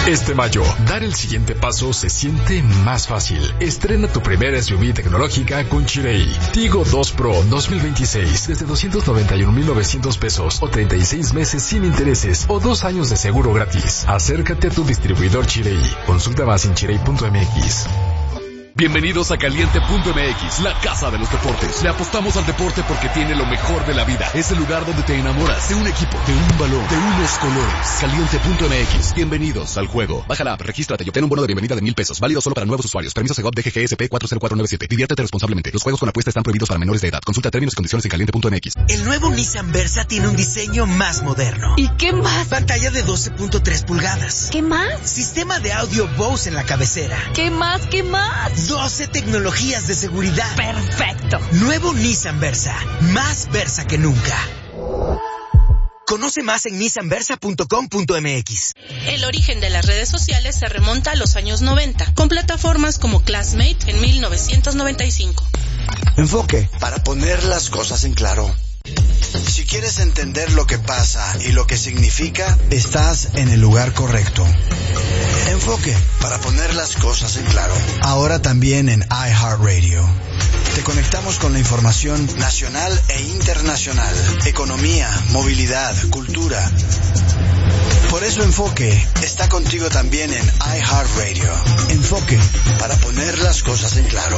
Este mayo, dar el siguiente paso se siente más fácil. Estrena tu primera SUV tecnológica con Chery. Tigo 2 Pro 2026 desde 291,900 pesos o 36 meses sin intereses o 2 años de seguro gratis. Acércate a tu distribuidor Chery. Consulta más en chery.mx. Bienvenidos a Caliente.mx, la casa de los deportes. Le apostamos al deporte porque tiene lo mejor de la vida. Es el lugar donde te enamoras de un equipo, de un balón, de unos colores. Caliente.mx. Bienvenidos al juego. Baja la app, regístrate y obtén un bono de bienvenida de 1,000 pesos. Válido solo para nuevos usuarios. Permiso Segov DGGSP 40497. Diviértete responsablemente. Los juegos con apuesta están prohibidos para menores de edad. Consulta términos y condiciones en Caliente.mx. El nuevo Nissan Versa tiene un diseño más moderno. ¿Y qué más? Pantalla de 12.3 pulgadas. ¿Qué más? Sistema de audio Bose en la cabecera. ¿Qué más? ¿Qué más? 12 tecnologías de seguridad. ¡Perfecto! Nuevo Nissan Versa. Más Versa que nunca. Conoce más en nissanversa.com.mx. El origen de las redes sociales se remonta a los años 90, con plataformas como Classmate en 1995. Enfoque, para poner las cosas en claro. Si quieres entender lo que pasa y lo que significa, estás en el lugar correcto. Enfoque, para poner las cosas en claro. Ahora también en iHeartRadio. Te conectamos con la información nacional e internacional, economía, movilidad, cultura. Por eso Enfoque está contigo también en iHeartRadio. Enfoque, para poner las cosas en claro.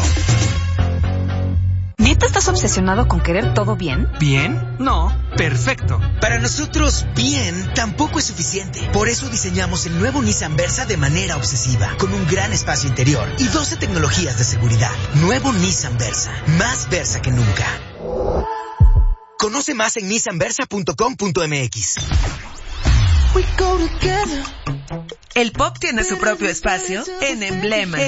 ¿Neta estás obsesionado con querer todo bien? ¿Bien? No, perfecto. Para nosotros, bien tampoco es suficiente. Por eso diseñamos el nuevo Nissan Versa de manera obsesiva, con un gran espacio interior y 12 tecnologías de seguridad. Nuevo Nissan Versa, más Versa que nunca. Conoce más en nissanversa.com.mx. El pop tiene su propio espacio en Emblema.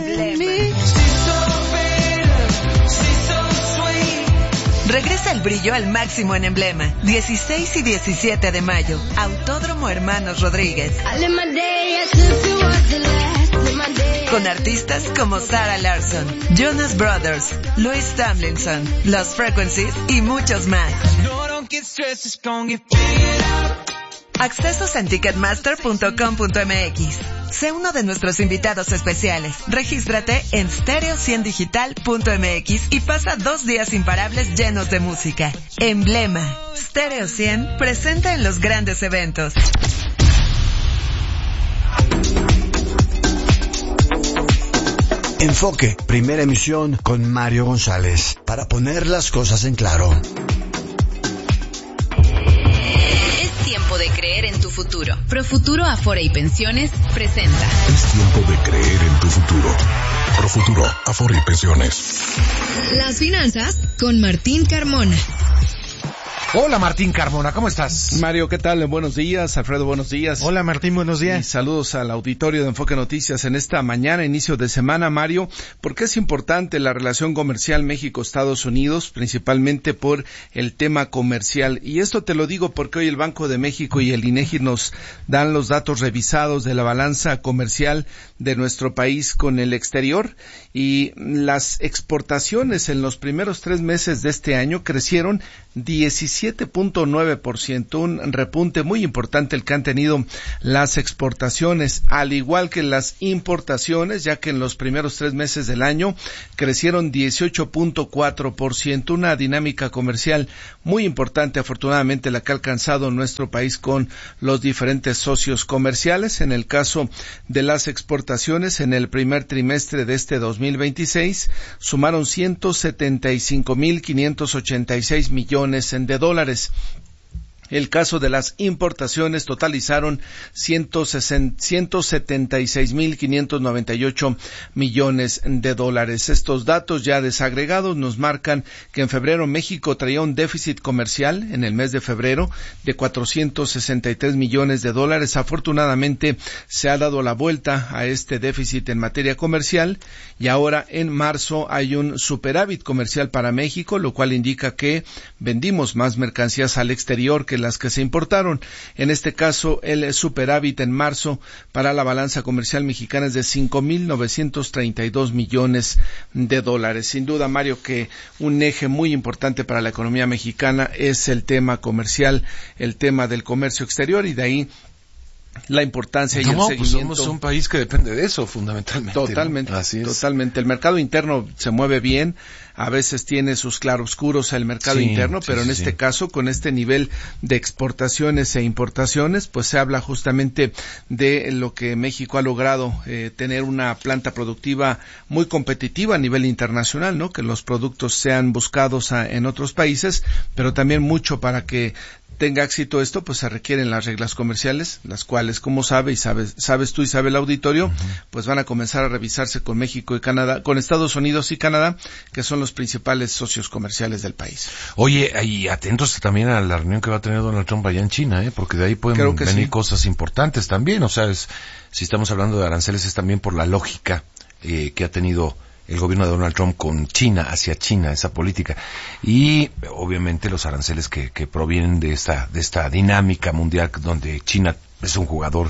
Regresa el brillo al máximo en Emblema. 16 y 17 de mayo. Autódromo Hermanos Rodríguez. Con artistas como Sarah Larsson, Jonas Brothers, Louis Tomlinson, Los Frequencies y muchos más. Accesos en ticketmaster.com.mx. Sé uno de nuestros invitados especiales. Regístrate en stereo100digital.mx y pasa 2 días imparables llenos de música. Emblema. Stereo 100 presenta en los grandes eventos. Enfoque, primera emisión con Mario González. Para poner las cosas en claro. Tiempo de creer en tu futuro. Profuturo Afore y Pensiones presenta. Es tiempo de creer en tu futuro. Profuturo Afore y Pensiones. Las finanzas con Martín Carmona. Hola Martín Carmona, ¿cómo estás? Mario, ¿qué tal? Buenos días. Alfredo, buenos días. Hola Martín, buenos días. Y saludos al auditorio de Enfoque Noticias en esta mañana, inicio de semana, Mario, porque es importante la relación comercial México-Estados Unidos, principalmente por el tema comercial. Y esto te lo digo porque hoy el Banco de México y el INEGI nos dan los datos revisados de la balanza comercial de nuestro país con el exterior, y las exportaciones en los primeros 3 meses de este año crecieron 17.9%, un repunte muy importante el que han tenido las exportaciones, al igual que las importaciones, ya que en los primeros 3 meses del año crecieron 18.4%, una dinámica comercial muy importante, afortunadamente, la que ha alcanzado nuestro país con los diferentes socios comerciales. En el caso de las exportaciones, en el primer trimestre de este 2026, sumaron 175,586 millones de dólares. El caso de las importaciones totalizaron 176,598 millones de dólares. Estos datos ya desagregados nos marcan que en febrero México traía un déficit comercial en el mes de febrero de 463 millones de dólares. Afortunadamente se ha dado la vuelta a este déficit en materia comercial y ahora en marzo hay un superávit comercial para México, lo cual indica que vendimos más mercancías al exterior que las que se importaron. En este caso, el superávit en marzo para la balanza comercial mexicana es de 5,932 millones de dólares. Sin duda, Mario, que un eje muy importante para la economía mexicana es el tema comercial, el tema del comercio exterior, y de ahí la importancia y el seguimiento. Pues somos un país que depende de eso, fundamentalmente. Totalmente, ¿no? Así es. Totalmente. El mercado interno se mueve bien, a veces tiene sus claroscuros el mercado interno, pero en este caso, con este nivel de exportaciones e importaciones, pues se habla justamente de lo que México ha logrado, tener una planta productiva muy competitiva a nivel internacional, ¿no? Que los productos sean buscados en otros países, pero también mucho para que tenga éxito esto, pues se requieren las reglas comerciales, las cuales, como sabes tú y sabe el auditorio, pues van a comenzar a revisarse con México y Canadá, con Estados Unidos y Canadá, que son los principales socios comerciales del país. Oye, y atentos también a la reunión que va a tener Donald Trump allá en China, porque de ahí pueden venir cosas importantes también. O sea, si estamos hablando de aranceles es también por la lógica que ha tenido el gobierno de Donald Trump con China, hacia China, esa política. Y obviamente los aranceles que provienen de esta dinámica mundial donde China es un jugador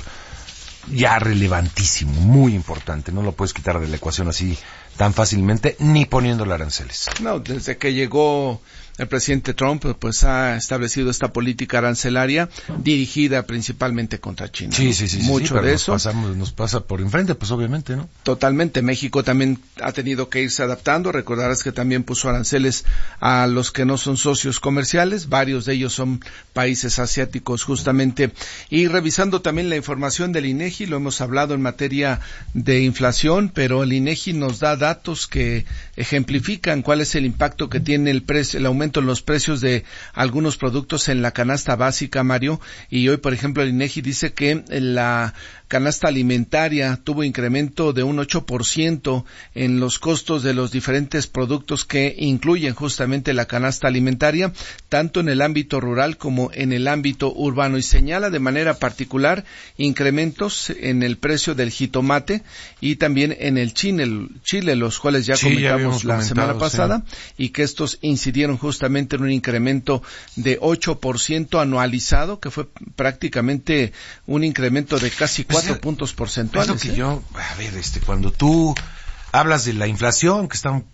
ya relevantísimo, muy importante. No lo puedes quitar de la ecuación así tan fácilmente, ni poniéndole aranceles. No, desde que llegó el presidente Trump, pues ha establecido esta política arancelaria dirigida principalmente contra China. Sí, mucho de eso. Nos pasa por enfrente, pues obviamente, ¿no? Totalmente. México también ha tenido que irse adaptando. Recordarás que también puso aranceles a los que no son socios comerciales. Varios de ellos son países asiáticos, justamente. Y revisando también la información del INEGI, lo hemos hablado en materia de inflación, pero el INEGI nos da datos que ejemplifican cuál es el impacto que tiene el aumento en los precios de algunos productos en la canasta básica, Mario, y hoy, por ejemplo, el INEGI dice que la canasta alimentaria tuvo incremento de un 8% en los costos de los diferentes productos que incluyen justamente la canasta alimentaria, tanto en el ámbito rural como en el ámbito urbano, y señala de manera particular incrementos en el precio del jitomate y también en el chile, los cuales ya comentamos la semana pasada, y que estos incidieron justamente en un incremento de 8% anualizado, que fue prácticamente un incremento de casi 4 puntos porcentuales. Es lo que cuando tú hablas de la inflación, que está en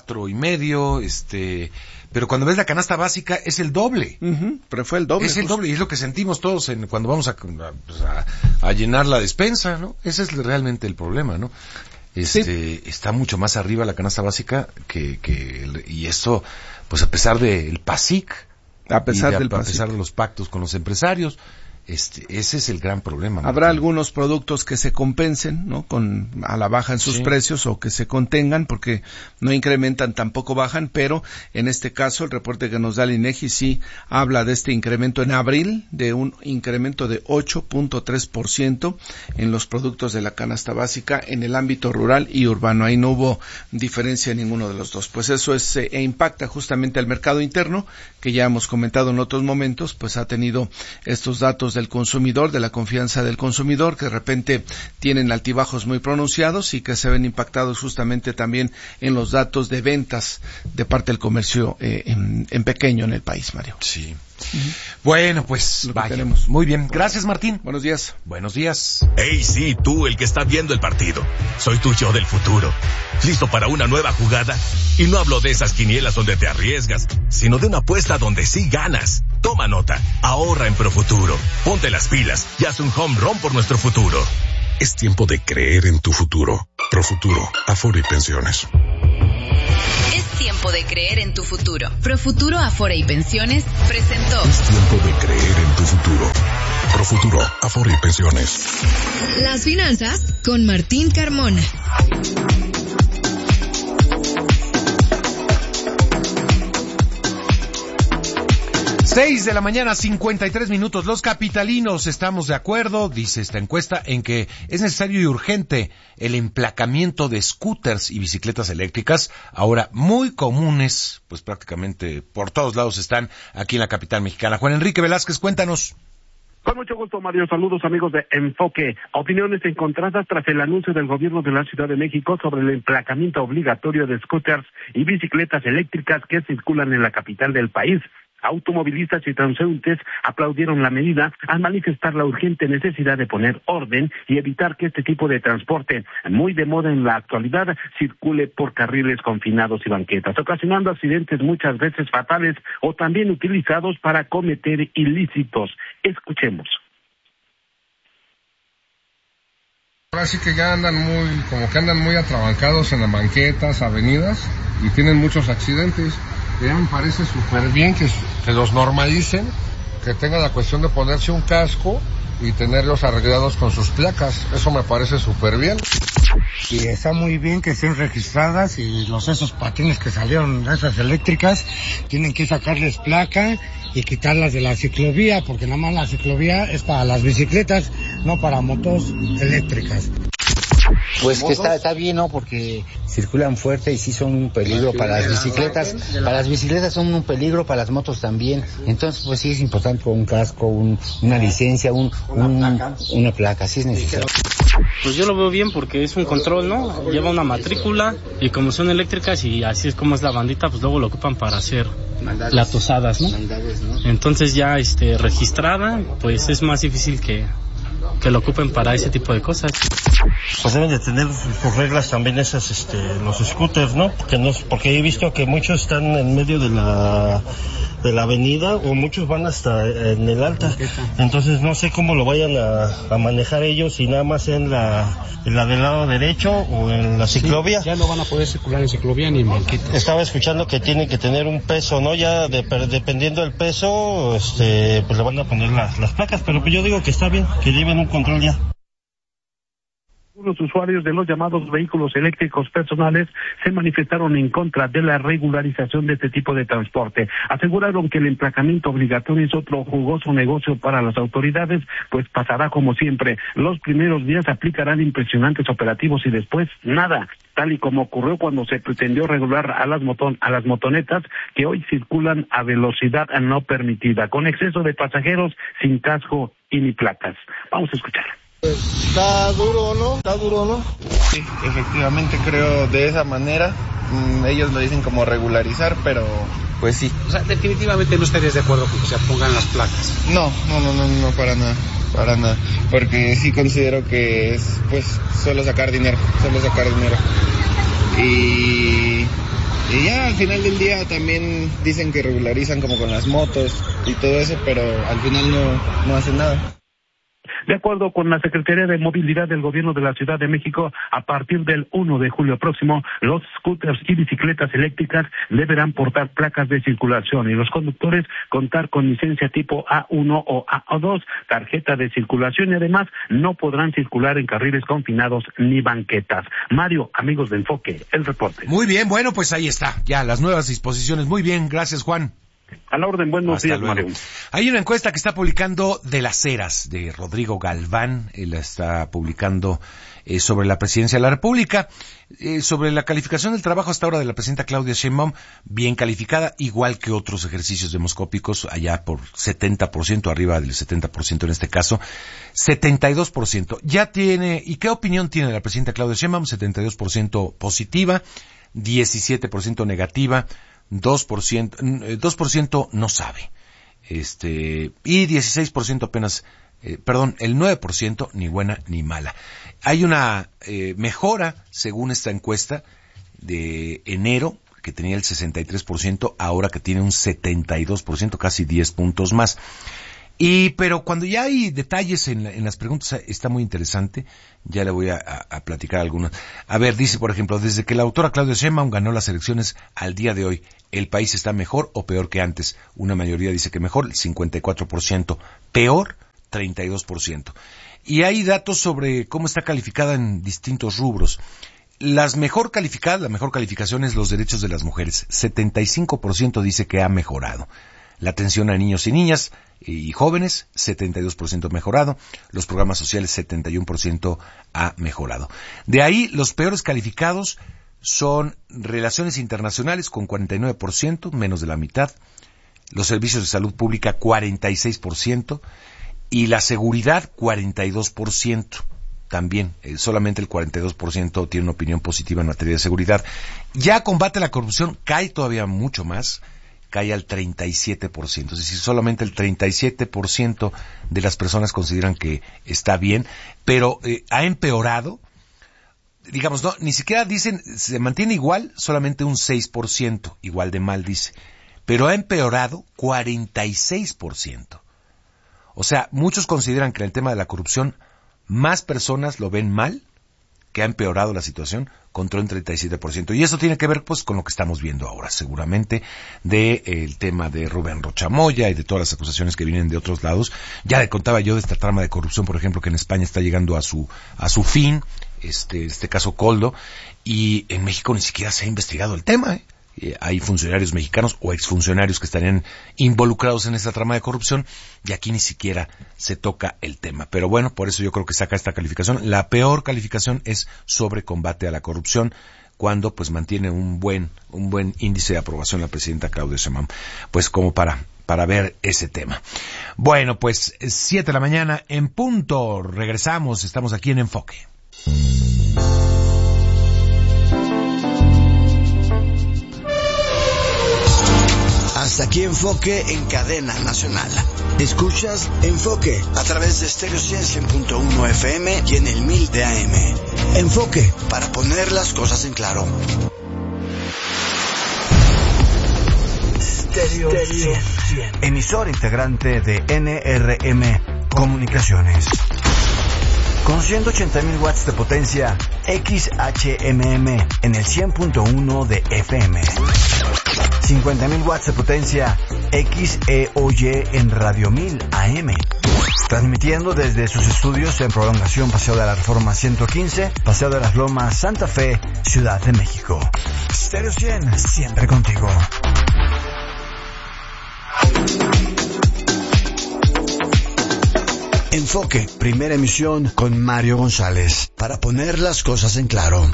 4.5, pero cuando ves la canasta básica es el doble. Pero fue el doble. Es el doble, y es lo que sentimos todos cuando vamos a llenar la despensa, ¿no? Ese es realmente el problema, ¿no? Está mucho más arriba la canasta básica y eso, pues a pesar del PASIC, a pesar de los pactos con los empresarios, ese es el gran problema. Habrá algunos productos que se compensen, ¿no? A la baja en sus precios, o que se contengan porque no incrementan, tampoco bajan, pero en este caso el reporte que nos da el INEGI sí habla de este incremento en abril, de un incremento de 8.3% en los productos de la canasta básica en el ámbito rural y urbano. Ahí no hubo diferencia en ninguno de los dos. Pues eso impacta justamente al mercado interno, que ya hemos comentado en otros momentos, pues ha tenido estos datos del consumidor, de la confianza del consumidor, que de repente tienen altibajos muy pronunciados y que se ven impactados justamente también en los datos de ventas de parte del comercio en pequeño en el país, Mario. Sí. Bueno, pues vaya. Muy bien. Gracias, Martín. Buenos días. Buenos días. Hey, sí, tú, el que está viendo el partido. Soy tu yo del futuro. ¿Listo para una nueva jugada? Y no hablo de esas quinielas donde te arriesgas, sino de una apuesta donde sí ganas. Toma nota. Ahorra en Profuturo. Ponte las pilas y haz un home run por nuestro futuro. Es tiempo de creer en tu futuro. Profuturo, Afore y Pensiones. Es tiempo de creer en tu futuro. Profuturo, Afore y Pensiones presentó. Es tiempo de creer en tu futuro. Profuturo, Afore y Pensiones. Las finanzas con Martín Carmona. 6 de la mañana, 53 minutos. Los capitalinos estamos de acuerdo, dice esta encuesta, en que es necesario y urgente el emplacamiento de scooters y bicicletas eléctricas, ahora muy comunes, pues prácticamente por todos lados están aquí en la capital mexicana. Juan Enrique Velázquez, cuéntanos. Con mucho gusto, Mario. Saludos, amigos de Enfoque. Opiniones encontradas tras el anuncio del gobierno de la Ciudad de México sobre el emplacamiento obligatorio de scooters y bicicletas eléctricas que circulan en la capital del país. Automovilistas y transeúntes aplaudieron la medida al manifestar la urgente necesidad de poner orden y evitar que este tipo de transporte, muy de moda en la actualidad, circule por carriles confinados y banquetas, ocasionando accidentes muchas veces fatales o también utilizados para cometer ilícitos. Escuchemos. Así que ya andan muy atrabancados en las banquetas, avenidas, y tienen muchos accidentes. Ya me parece súper bien que los normalicen, que tengan la cuestión de ponerse un casco y tenerlos arreglados con sus placas. Eso me parece súper bien. Y está muy bien que estén registradas, y esos patines que salieron, esas eléctricas, tienen que sacarles placa y quitarlas de la ciclovía, porque nada más la ciclovía es para las bicicletas, no para motos eléctricas. Pues que está bien, ¿no? Porque circulan fuerte y sí son un peligro para las bicicletas. Para las bicicletas son un peligro, para las motos también. Entonces, pues sí es importante un casco, una licencia, una placa, sí es necesario. Pues yo lo veo bien porque es un control, ¿no? Lleva una matrícula y como son eléctricas y así es como es la bandita, pues luego lo ocupan para hacer latosadas, ¿no? Entonces ya registrada, pues es más difícil que lo ocupen para ese tipo de cosas. Pues deben de tener sus reglas también esas, los scooters, ¿no? Porque he visto que muchos están en medio de la avenida, o muchos van hasta en el alta. Entonces no sé cómo lo vayan a manejar ellos, si nada más en la del lado derecho o en la ciclovía. Sí, ya no van a poder circular en ciclovía ni en banqueta. Estaba escuchando que tienen que tener un peso, ¿no? Ya dependiendo del peso, pues le van a poner las placas, pero pues yo digo que está bien, que lleven un control ya. Los usuarios de los llamados vehículos eléctricos personales se manifestaron en contra de la regularización de este tipo de transporte. Aseguraron que el emplacamiento obligatorio es otro jugoso negocio para las autoridades, pues pasará como siempre. Los primeros días aplicarán impresionantes operativos y después nada, tal y como ocurrió cuando se pretendió regular a las motonetas que hoy circulan a velocidad no permitida, con exceso de pasajeros, sin casco y ni placas. Vamos a escuchar. Está duro, ¿no? Sí, efectivamente creo de esa manera. Ellos lo dicen como regularizar, pero pues sí. O sea, definitivamente no estarías de acuerdo con que se pongan las placas. No, para nada. Porque sí considero que es, pues, solo sacar dinero. Y ya al final del día también dicen que regularizan como con las motos y todo eso, pero al final no hacen nada. De acuerdo con la Secretaría de Movilidad del Gobierno de la Ciudad de México, a partir del 1 de julio próximo, los scooters y bicicletas eléctricas deberán portar placas de circulación y los conductores contar con licencia tipo A1 o A2, tarjeta de circulación, y además no podrán circular en carriles confinados ni banquetas. Mario, amigos de Enfoque, el reporte. Muy bien, bueno, pues ahí está, ya las nuevas disposiciones. Muy bien, gracias, Juan. A la orden, buenos días, Mario. Hay una encuesta que está publicando de las Heras, de Rodrigo Galván. Él la está publicando sobre la presidencia de la República, sobre la calificación del trabajo hasta ahora de la presidenta Claudia Sheinbaum, bien calificada, igual que otros ejercicios demoscópicos, allá por 70%, arriba del 70% en este caso, 72%. Ya tiene, ¿y qué opinión tiene la presidenta Claudia Sheinbaum? 72% positiva, 17% negativa, 2% no sabe, y 16% apenas, el 9% ni buena ni mala. Hay una mejora, según esta encuesta, de enero, que tenía el 63%, ahora que tiene un 72%, casi 10 puntos más. Pero cuando ya hay detalles en las preguntas, está muy interesante. Ya le voy a platicar algunas. A ver, dice, por ejemplo, desde que la autora Claudia Sheinbaum ganó las elecciones al día de hoy, ¿el país está mejor o peor que antes? Una mayoría dice que mejor, el 54%. Peor, 32%. Y hay datos sobre cómo está calificada en distintos rubros. La mejor calificación es los derechos de las mujeres. 75% dice que ha mejorado. La atención a niños y niñas y jóvenes, 72% mejorado. Los programas sociales, 71% ha mejorado. De ahí, los peores calificados son relaciones internacionales, con 49%, menos de la mitad. Los servicios de salud pública, 46%. Y la seguridad, 42%. También, solamente el 42% tiene una opinión positiva en materia de seguridad. Ya combate a la corrupción, cae todavía mucho más. Cae al 37%, es decir, solamente el 37% de las personas consideran que está bien, pero ha empeorado, digamos, no, ni siquiera dicen, se mantiene igual, solamente un 6%, igual de mal dice, pero ha empeorado 46%. O sea, muchos consideran que en el tema de la corrupción, más personas lo ven mal que ha empeorado la situación, contra un 37%. Y eso tiene que ver, pues, con lo que estamos viendo ahora, seguramente, el tema de Rubén Rocha Moya y de todas las acusaciones que vienen de otros lados. Ya le contaba yo de esta trama de corrupción, por ejemplo, que en España está llegando a su fin, este caso Koldo, y en México ni siquiera se ha investigado el tema, Hay funcionarios mexicanos o exfuncionarios que estarían involucrados en esta trama de corrupción y aquí ni siquiera se toca el tema. Pero bueno, por eso yo creo que saca esta calificación. La peor calificación es sobre combate a la corrupción, cuando pues mantiene un buen índice de aprobación la presidenta Claudia Sheinbaum, pues como para ver ese tema. Bueno, pues 7 de la mañana en punto. Regresamos, estamos aquí en Enfoque. Hasta aquí Enfoque en cadena nacional. Escuchas Enfoque a través de Stereo 100.1 FM y en el 1000 de AM. Enfoque, para poner las cosas en claro. Stereo 100, emisora integrante de NRM Comunicaciones. Con 180.000 watts de potencia, XHMM en el 100.1 de FM. 50.000 watts de potencia, XEOY en Radio 1000 AM. Transmitiendo desde sus estudios en Prolongación Paseo de la Reforma 115, Paseo de las Lomas, Santa Fe, Ciudad de México. Stereo 100, siempre contigo. Enfoque, primera emisión con Mario González, para poner las cosas en claro.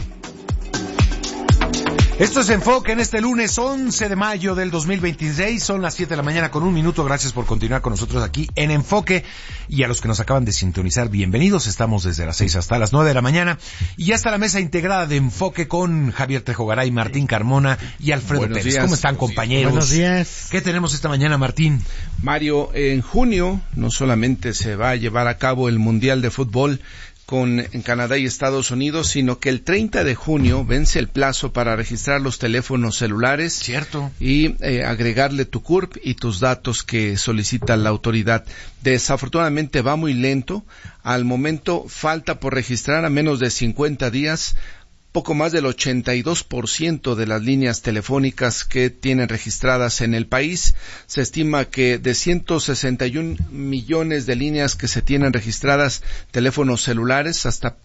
Esto es Enfoque en este lunes 11 de mayo del 2026, son las 7 de la mañana con 1 minuto, gracias por continuar con nosotros aquí en Enfoque, y a los que nos acaban de sintonizar, bienvenidos, estamos desde las 6 hasta las 9 de la mañana, y ya está la mesa integrada de Enfoque con Javier Trejo Garay, Martín Carmona y Alfredo Buenos Pérez. días. ¿Cómo están, compañeros? Buenos días. ¿Qué tenemos esta mañana, Martín? Mario, en junio no solamente se va a llevar a cabo el Mundial de Fútbol en Canadá y Estados Unidos, sino que el 30 de junio vence el plazo para registrar los teléfonos celulares. Cierto. Y agregarle tu CURP y tus datos que solicita la autoridad. Desafortunadamente va muy lento. Al momento falta por registrar a menos de 50 días poco más del 82% de las líneas telefónicas que tienen registradas en el país. Se estima que de 161 millones de líneas que se tienen registradas teléfonos celulares hasta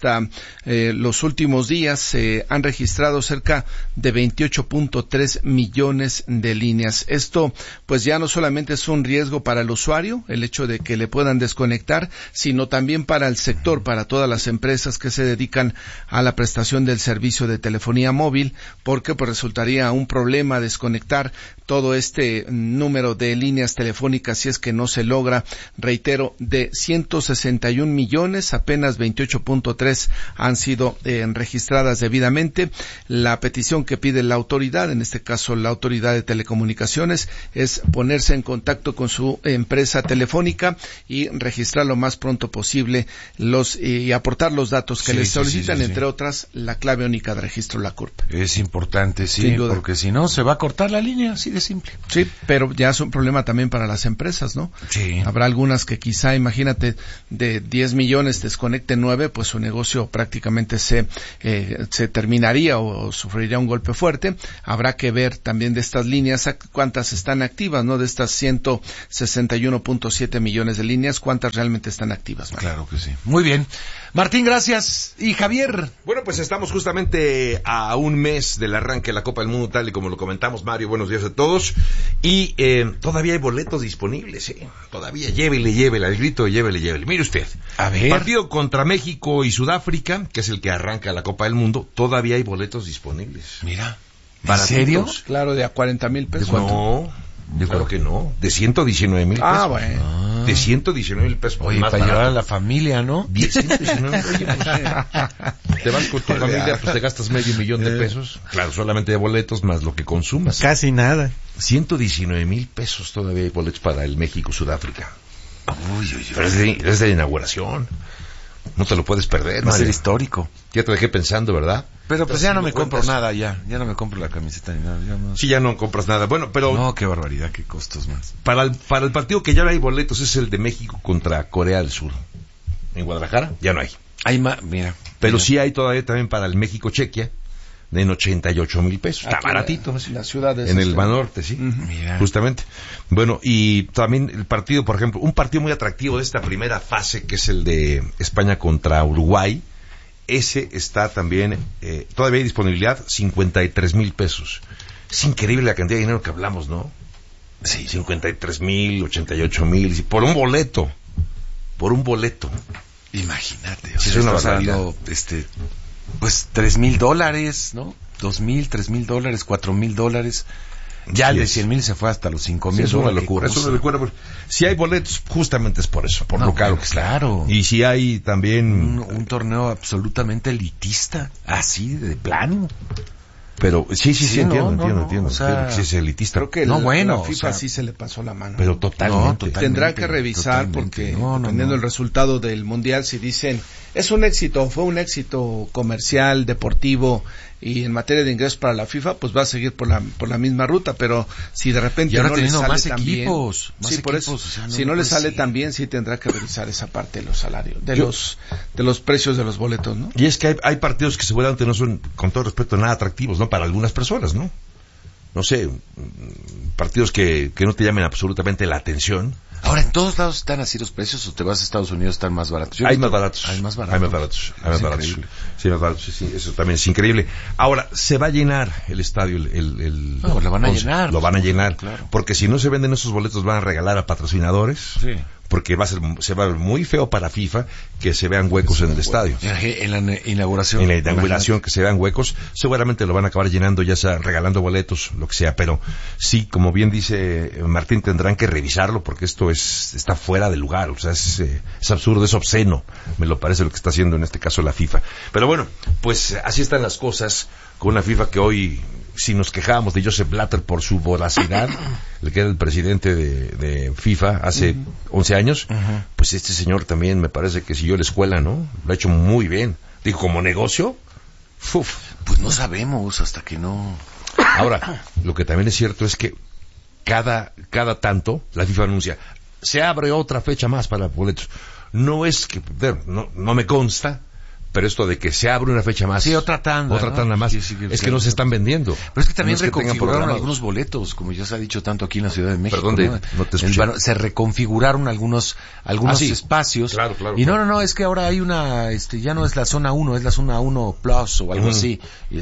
los últimos días se han registrado cerca de 28.3 millones de líneas. Esto pues ya no solamente es un riesgo para el usuario, el hecho de que le puedan desconectar, sino también para el sector, para todas las empresas que se dedican a la prestación del servicio de telefonía móvil, porque pues resultaría un problema desconectar todo este número de líneas telefónicas si es que no se logra. Reitero, de 161 millones, apenas 28.3 han sido registradas debidamente. La petición que pide la autoridad, en este caso la autoridad de telecomunicaciones, es ponerse en contacto con su empresa telefónica y registrar lo más pronto posible y aportar los datos que les solicitan, entre otras la clave única de registro, la CURP. Es importante, sí, porque si no se va a cortar la línea, así de simple. Sí, pero ya es un problema también para las empresas, ¿no? Sí. Habrá algunas que quizá, imagínate, de 10 millones desconecten 9, pues su negocio prácticamente se terminaría o sufriría un golpe fuerte. Habrá que ver también de estas líneas cuántas están activas, ¿no? De estas 161.7 millones de líneas, cuántas realmente están activas, Mario. Claro que sí. Muy bien. Martín, gracias. Y Javier. Bueno, pues estamos justamente a un mes del arranque de la Copa del Mundo, tal y como lo comentamos, Mario. Buenos días a todos. Y todavía hay boletos disponibles, Todavía llévele al grito, llévele. Mire usted. A ver. Partido contra México y Sudáfrica, que es el que arranca la Copa del Mundo, todavía hay boletos disponibles. Mira. ¿En serio? Claro, de a 40,000 pesos. No, yo creo que no. De 119,000 pesos. Ah, bueno. De 119,000 pesos. Oye, para llevar a la familia, ¿no? 119,000. Oye, pues, te vas con tu familia, pues te gastas $500,000 de pesos. Claro, solamente de boletos más lo que consumas. Casi nada. 119,000 pesos todavía hay boletos para el México-Sudáfrica. Uy. Pero es de inauguración. No te lo puedes perder. Va a ser histórico. Ya te dejé pensando, ¿verdad? Pero pues ya no me compro nada, ya no me compro la camiseta ni nada. Sí, ya no compras nada. Bueno, pero... No, qué barbaridad, qué costos más. Para el partido que ya no hay boletos es el de México contra Corea del Sur. En Guadalajara ya no hay. Mira, Pero sí hay todavía también para el México-Chequia en 88,000 pesos. Está baratito. La ciudad en el Banorte, sí. Justamente. Bueno, y también el partido, por ejemplo, un partido muy atractivo de esta primera fase, que es el de España contra Uruguay. Ese está también, todavía hay disponibilidad, 53,000 pesos. Es increíble la cantidad de dinero que hablamos, ¿no? Sí. 53,000, 88,000, por un boleto. Imagínate. Sí, es una barbaridad. Pues $3,000, ¿no? $2,000, $3,000, $4,000. Ya el de 100,000 se fue hasta los 5,000. Sí, es una locura. Si hay boletos, justamente es por eso, por lo caro que está. Claro. Y si hay también un torneo absolutamente elitista, así de plano. Pero sí, entiendo. O sea, sí es elitista. Creo que la FIFA sí se le pasó la mano. Pero totalmente. Tendrá que revisar porque dependiendo del resultado del mundial, si dicen es un éxito, fue un éxito comercial, deportivo y en materia de ingresos para la FIFA, pues va a seguir por la misma ruta, pero si de repente no le sale tan bien, por eso, o sea, si no le sale tan bien, sí tendrá que revisar esa parte de los salarios, de los precios de los boletos, ¿no? Y es que hay partidos que seguramente no son, con todo respeto, nada atractivos, ¿no? Para algunas personas, ¿no? No sé, partidos que no te llamen absolutamente la atención. Ahora, ¿en todos lados están así los precios o te vas a Estados Unidos están más baratos? Hay más baratos. Hay más baratos. Sí, más baratos, sí, eso también es increíble. Ahora, se va a llenar el estadio, lo van a llenar. Lo van a llenar, claro. Porque si no se venden esos boletos, van a regalar a patrocinadores. Sí. Porque se va a ver muy feo para FIFA que se vean huecos en el estadio. En la inauguración. En la inauguración que se vean huecos, seguramente lo van a acabar llenando, ya sea regalando boletos, lo que sea, pero sí, como bien dice Martín, tendrán que revisarlo porque esto está fuera de lugar, o sea, es absurdo, es obsceno, me lo parece lo que está haciendo en este caso la FIFA. Pero bueno, pues así están las cosas con una FIFA que hoy, si nos quejábamos de Joseph Blatter por su voracidad, el que era el presidente de FIFA hace 11 años, pues este señor también me parece que siguió la escuela, ¿no? Lo ha hecho muy bien. Digo, como negocio, pues no sabemos hasta que no. Ahora, lo que también es cierto es que cada tanto la FIFA anuncia, se abre otra fecha más para boletos. No es que, no me consta, pero esto de que se abre una fecha más, otra tanda más, es que no se están vendiendo. Pero es que también reconfiguraron algunos boletos, como ya se ha dicho tanto aquí en la Ciudad de México. Perdón, no te escuché. Se reconfiguraron algunos espacios. Claro. Y no, es que ahora hay una, ya no es la zona 1, es la zona 1 Plus o algo así.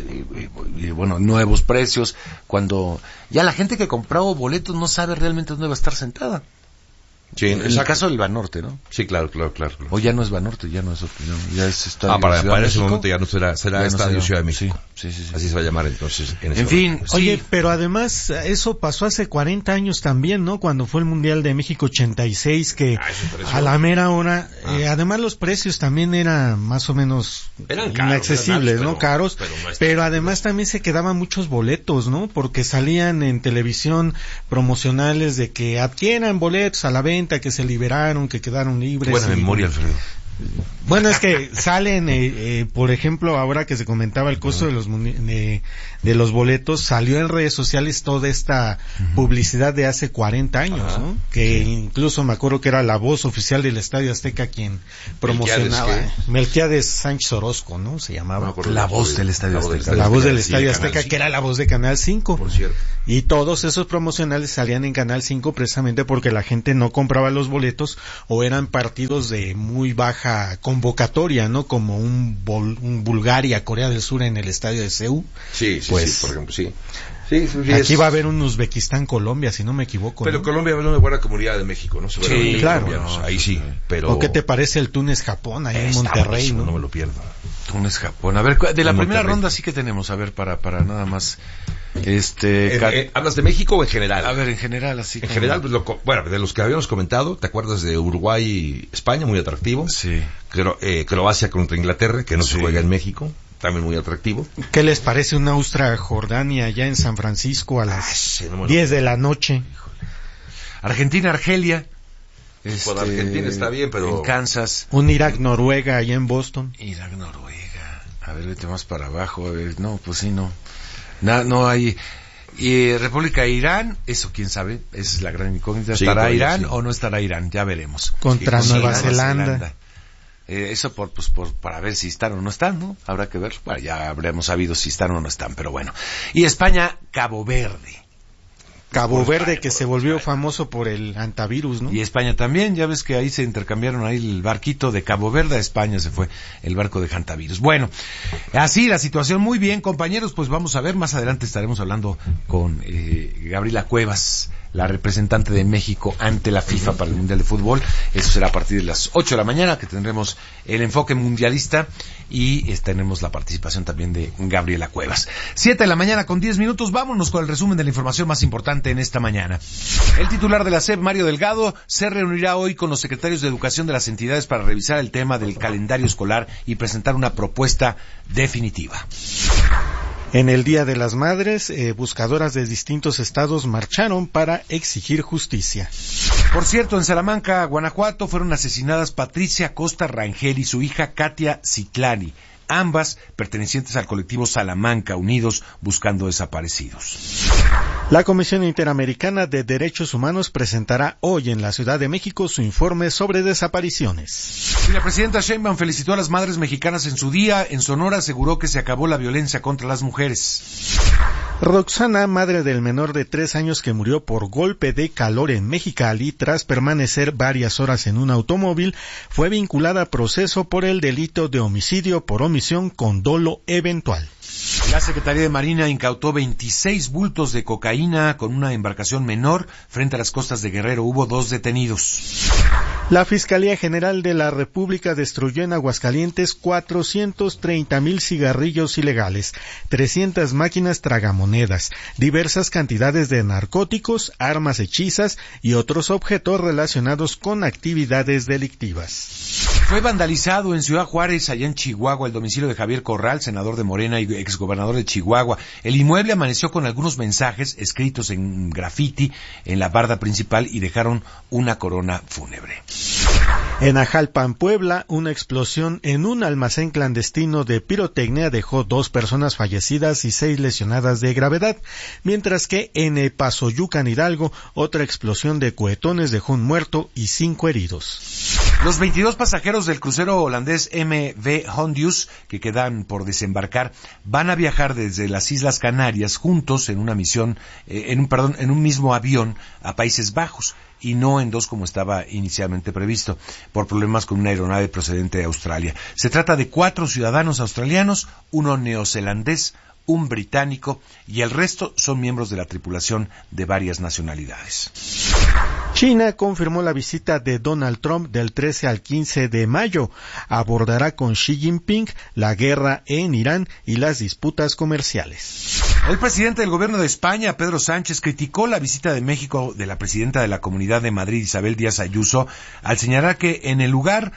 Y bueno, nuevos precios. Cuando ya la gente que compró boletos no sabe realmente dónde va a estar sentada. Sí, en el caso del Banorte, ¿no? Sí, claro. O ya no es Banorte, ya no es opinión, ya es Estadio para Ciudad ese momento ya no será Estadio Ciudad de México. Sí. Así se va a llamar entonces. En fin. Oye, pero además eso pasó hace 40 años también, ¿no? Cuando fue el Mundial de México 86, que a la mera hora, además los precios también eran más o menos inaccesibles, ¿no? Caros, pero además también se quedaban muchos boletos, ¿no? Porque salían en televisión promocionales de que adquieran boletos a la venta, que se liberaron, que quedaron libres. Buena memoria, Alfredo. Bueno, es que salen, por ejemplo, ahora que se comentaba el costo de los boletos, salió en redes sociales toda esta publicidad de hace 40 años, ¿no? Que incluso me acuerdo que era la voz oficial del Estadio Azteca quien promocionaba. Melquiades Sánchez Orozco, ¿no? Se llamaba. La voz del Estadio Azteca. La voz del Estadio Azteca, que era la voz de Canal 5. Por cierto. Y todos esos promocionales salían en Canal 5 precisamente porque la gente no compraba los boletos o eran partidos de muy baja convocatoria, ¿no? Como un Bulgaria, Corea del Sur en el estadio de Seúl. Sí, por ejemplo, sí. Aquí va a haber un Uzbekistán, Colombia, si no me equivoco. Pero ¿no? Colombia va a una buena comunidad de México, ¿no? Sí, claro. Ahí sí, pero... ¿O qué te parece el Túnez-Japón ahí en Monterrey? ¿no? No me lo pierdo. Túnez-Japón. A ver, de la primera ronda sí que tenemos, a ver, para nada más... ¿Hablas de México o en general? A ver, en general, así. En general, pues, bueno, de los que habíamos comentado, ¿te acuerdas de Uruguay y España? Muy atractivo. Sí. Croacia contra Inglaterra, que no se juega en México. También muy atractivo. ¿Qué les parece una Austria-Jordania allá en San Francisco a las 10 de la noche? Argentina-Argelia. Argentina está bien, pero... En Kansas. Un Irak-Noruega allá en Boston. Irak-Noruega. A ver, vete más para abajo. A ver, no, pues sí, no. No hay. Y República de Irán, eso quién sabe, esa es la gran incógnita. ¿Estará Irán o no estará Irán? Ya veremos. Contra Nueva Zelanda. Eso para ver si están o no están, ¿no? Habrá que ver. Bueno, ya habremos sabido si están o no están, pero bueno. Y España, Cabo Verde. Cabo Verde, que se volvió famoso por el antivirus, ¿no? Y España también, ya ves que ahí se intercambiaron ahí el barquito de Cabo Verde a España, se fue el barco de antivirus. Bueno, así la situación. Muy bien, compañeros, pues vamos a ver, más adelante estaremos hablando con Gabriela Cuevas, la representante de México ante la FIFA para el Mundial de Fútbol. Eso será a partir de las 8 de la mañana, que tendremos el enfoque mundialista y tenemos la participación también de Gabriela Cuevas. 7 de la mañana con 10 minutos, vámonos con el resumen de la información más importante en esta mañana. El titular de la SEP, Mario Delgado, se reunirá hoy con los secretarios de Educación de las entidades para revisar el tema del calendario escolar y presentar una propuesta definitiva. En el Día de las Madres, buscadoras de distintos estados marcharon para exigir justicia. Por cierto, en Salamanca, Guanajuato, fueron asesinadas Patricia Costa Rangel y su hija Katia Citlani, ambas pertenecientes al colectivo Salamanca Unidos Buscando Desaparecidos. La Comisión Interamericana de Derechos Humanos presentará hoy en la Ciudad de México su informe sobre desapariciones. Y la presidenta Sheinbaum felicitó a las madres mexicanas en su día. En Sonora aseguró que se acabó la violencia contra las mujeres. Roxana, madre del menor de 3 años que murió por golpe de calor en Mexicali tras permanecer varias horas en un automóvil, fue vinculada a proceso por el delito de homicidio por omisión con dolo eventual. La Secretaría de Marina incautó 26 bultos de cocaína con una embarcación menor frente a las costas de Guerrero. Hubo 2 detenidos. La Fiscalía General de la República destruyó en Aguascalientes 430,000 cigarrillos ilegales, 300 máquinas tragamonedas, diversas cantidades de narcóticos, armas hechizas y otros objetos relacionados con actividades delictivas. Fue vandalizado en Ciudad Juárez, allá en Chihuahua, el domicilio de Javier Corral, senador de Morena y exgobernador de Chihuahua. El inmueble amaneció con algunos mensajes escritos en grafiti en la barda principal y dejaron una corona fúnebre. En Ajalpan, Puebla, una explosión en un almacén clandestino de pirotecnia dejó 2 personas fallecidas y 6 lesionadas de gravedad, mientras que en Pasoyucan, Hidalgo, otra explosión de cohetones dejó un muerto y 5 heridos. Los 22 pasajeros del crucero holandés MV Hondius, que quedan por desembarcar, van a viajar desde las Islas Canarias juntos en una misión, en un mismo avión a Países Bajos, y no en 2 como estaba inicialmente previsto, por problemas con una aeronave procedente de Australia. Se trata de 4 ciudadanos australianos, 1 neozelandés, 1 británico y el resto son miembros de la tripulación de varias nacionalidades. China confirmó la visita de Donald Trump del 13 al 15 de mayo. Abordará con Xi Jinping la guerra en Irán y las disputas comerciales. El presidente del gobierno de España, Pedro Sánchez, criticó la visita de México de la presidenta de la Comunidad de Madrid, Isabel Díaz Ayuso, al señalar que en lugar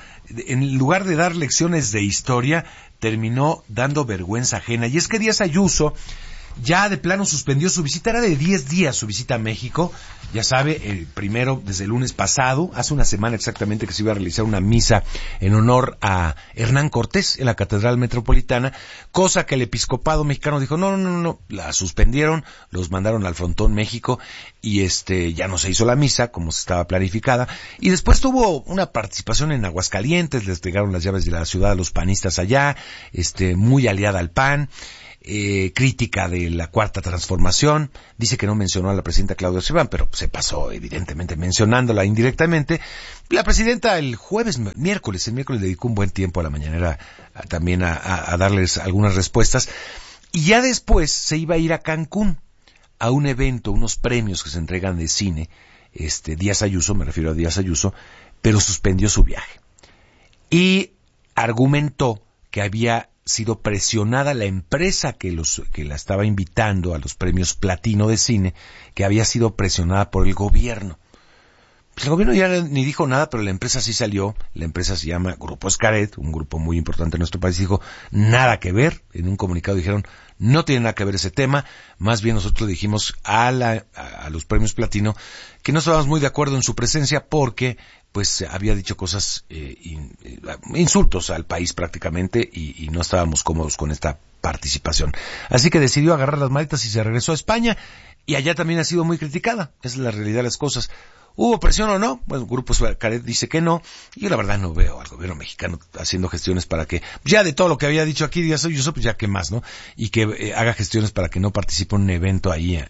de dar lecciones de historia, terminó dando vergüenza ajena. Y es que Díaz Ayuso ya de plano suspendió su visita, era de 10 días su visita a México, ya sabe, primero desde el lunes pasado, hace una semana exactamente que se iba a realizar una misa en honor a Hernán Cortés en la Catedral Metropolitana, cosa que el episcopado mexicano dijo, no, la suspendieron, los mandaron al Frontón México y ya no se hizo la misa como se estaba planificada, y después tuvo una participación en Aguascalientes, les entregaron las llaves de la ciudad a los panistas allá, muy aliada al PAN, crítica de la Cuarta Transformación, dice que no mencionó a la presidenta Claudia Sheinbaum, pero se pasó evidentemente mencionándola indirectamente. La presidenta el miércoles le dedicó un buen tiempo a la mañanera también a darles algunas respuestas, y ya después se iba a ir a Cancún a un evento, unos premios que se entregan de cine, Díaz Ayuso, me refiero a Díaz Ayuso, pero suspendió su viaje y argumentó que había sido presionada la empresa que la estaba invitando a los premios Platino de cine, que había sido presionada por el gobierno. Pues el gobierno ya ni dijo nada, pero la empresa sí salió. La empresa se llama Grupo Xcaret, un grupo muy importante en nuestro país, dijo nada que ver. En un comunicado dijeron no tiene nada que ver ese tema, más bien nosotros dijimos a los premios Platino que no estábamos muy de acuerdo en su presencia porque pues había dicho cosas, insultos al país prácticamente, y no estábamos cómodos con esta participación. Así que decidió agarrar las maletas y se regresó a España, y allá también ha sido muy criticada, esa es la realidad de las cosas. ¿Hubo presión o no? Bueno, Grupo Xcaret dice que no. Y yo la verdad no veo al gobierno mexicano haciendo gestiones para que, ya de todo lo que había dicho aquí Díaz Ayuso, pues ya que más, ¿no? Y que haga gestiones para que no participe en un evento ahí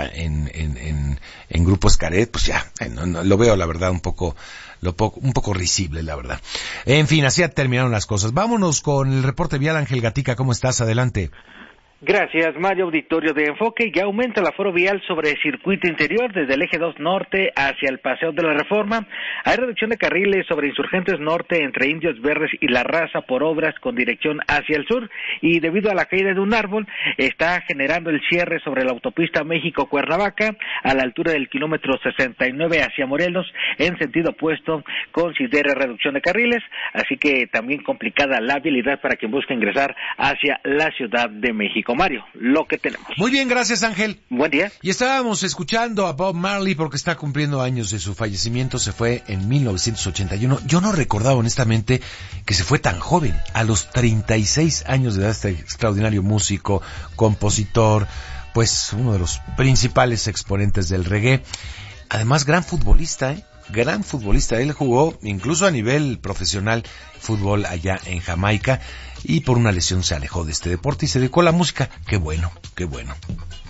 en Grupo Xcaret, pues ya, no, lo veo la verdad un poco risible, la verdad. En fin, así terminaron las cosas. Vámonos con el reporte vial. Ángel Gatica, ¿cómo estás? Adelante. Gracias, Mario. Auditorio de Enfoque. Ya aumenta el aforo vial sobre el circuito interior desde el eje 2 norte hacia el Paseo de la Reforma. Hay reducción de carriles sobre Insurgentes Norte entre Indios Verdes y La Raza por obras con dirección hacia el sur, y debido a la caída de un árbol está generando el cierre sobre la autopista México-Cuernavaca a la altura del kilómetro 69 hacia Morelos en sentido opuesto. Considera reducción de carriles, así que también complicada la vialidad para quien busca ingresar hacia la Ciudad de México. Mario, lo que tenemos. Muy bien, gracias Ángel. Buen día. Y estábamos escuchando a Bob Marley porque está cumpliendo años de su fallecimiento. Se fue en 1981. Yo no recordaba honestamente que se fue tan joven. A los 36 años de edad, este extraordinario músico, compositor, pues uno de los principales exponentes del reggae. Además, gran futbolista, gran futbolista. Él jugó incluso a nivel profesional fútbol allá en Jamaica y por una lesión se alejó de este deporte y se dedicó a la música. Qué bueno, qué bueno.